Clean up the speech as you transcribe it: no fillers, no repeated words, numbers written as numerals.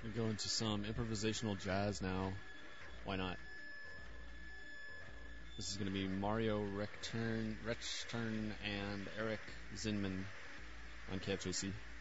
We go into some improvisational jazz now. Why not? This is going to be Mario Rechtern and Eric Zinman on KFJC.